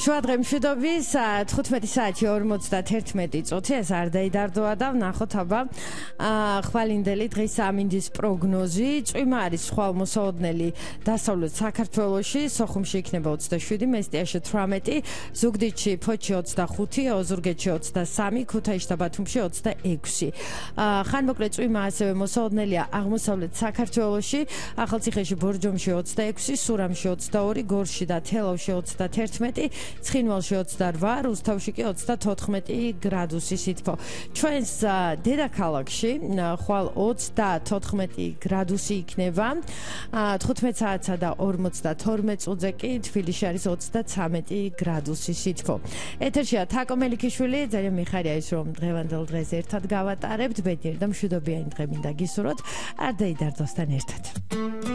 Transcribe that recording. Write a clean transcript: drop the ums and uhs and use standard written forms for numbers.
შუადღე მშვიდობის 15 საათი 51 წუთი ეს არ დაიდარდოა და ვნახოთ აბა ხვალინდელი დღის ამინდის პროგნოზი წვიმა არის ხვალმოსაოდნელი დასავლეთ საქართველოში სოხუმში იქნება 27 მესტიაში 18 ზუგდიდში ფოთში 25 ოზურგეთში 23 ქუთაისში და ბათუმში 26 ხანმოკლე წვიმა ასევე მოსაოდნელია აღმოსავლეთ საქართველოში ახალციხეში ბორჯომში 26 სურამში 22 გორში და თელავში 31 ცხინვალში 28 რუსთავში კი 34 გრადუსი სითბო ჩვენს დედაქალაქში ხვალ 34 გრადუსი იქნება 15 საათსა და 52 წუთზე კი თბილისში არის 33 გრადუსი სითბო ეთერშია თაკო მელიქიშვილი ძალიან მიხარია ის რომ დღევანდელ დღეს ერთად გავატარებთ ბედნიერი და მშვიდობიანი დღე მინდა გისურვოთ არ დაიდარდოს თან ერთად